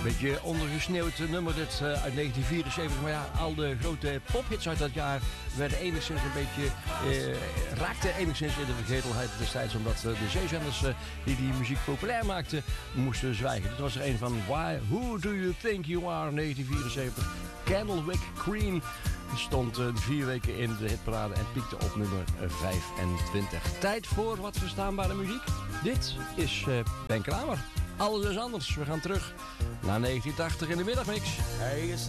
Beetje ondergesneeuwd nummer dit uit 1974. Maar ja, al de grote pophits uit dat jaar werden enigszins een beetje... raakten enigszins in de vergetelheid destijds. Omdat de zeezenders die muziek populair maakten, moesten zwijgen. Dit was er een van Who Do You Think You Are 1974. Candlewick Queen stond 4 weken in de hitparade en piekte op nummer 25. Tijd voor wat verstaanbare muziek. Dit is Ben Kramer. Alles is anders. We gaan terug naar 1980 in de middagmix.